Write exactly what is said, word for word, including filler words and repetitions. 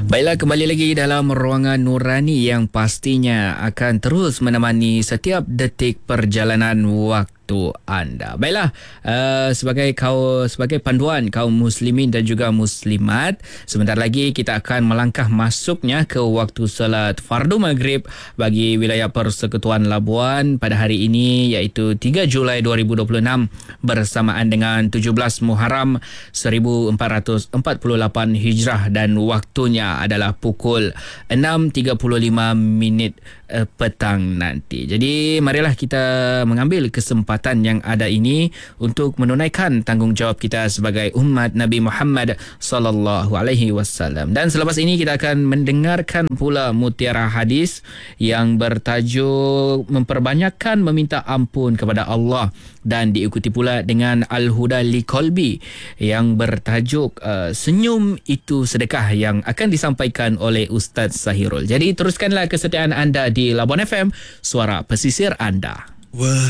Baiklah, kembali lagi dalam ruangan Nurani yang pastinya akan terus menemani setiap detik perjalanan waktu anda. Baiklah, uh, sebagai kaum sebagai panduan kaum muslimin dan juga muslimat, sebentar lagi kita akan melangkah masuknya ke waktu solat fardu maghrib bagi wilayah Persekutuan Labuan pada hari ini, iaitu tiga Julai dua ribu dua puluh enam bersamaan dengan tujuh belas Muharram seribu empat ratus empat puluh lapan Hijrah, dan waktunya adalah pukul enam tiga puluh lima minit uh, petang nanti. Jadi marilah kita mengambil kesempatan yang ada ini untuk menunaikan tanggungjawab kita sebagai umat Nabi Muhammad sallallahu alaihi wasallam. Dan selepas ini kita akan mendengarkan pula mutiara hadis yang bertajuk memperbanyakkan meminta ampun kepada Allah, dan diikuti pula dengan Al-Huda li Qalbi yang bertajuk uh, senyum itu sedekah, yang akan disampaikan oleh Ustaz Sahirul. Jadi teruskanlah kesetiaan anda di Labuan F M, suara pesisir anda. Wah.